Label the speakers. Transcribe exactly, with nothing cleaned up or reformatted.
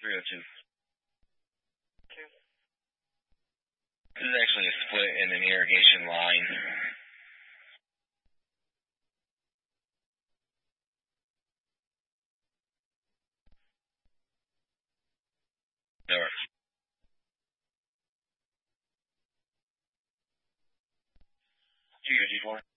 Speaker 1: three oh two. This is actually a split in an irrigation line. North. two fifty-four.